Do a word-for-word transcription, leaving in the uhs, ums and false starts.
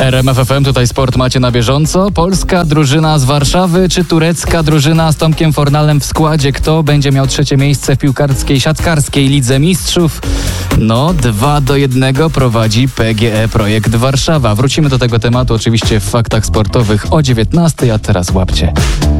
R M F F M, tutaj sport macie na bieżąco. Polska drużyna z Warszawy czy turecka drużyna z Tomkiem Fornalem w składzie? Kto będzie miał trzecie miejsce w piłkarskiej, siatkarskiej Lidze Mistrzów? No, dwa do jednego prowadzi P G E Projekt Warszawa. Wrócimy do tego tematu oczywiście w faktach sportowych o dziewiętnastej, a teraz łapcie.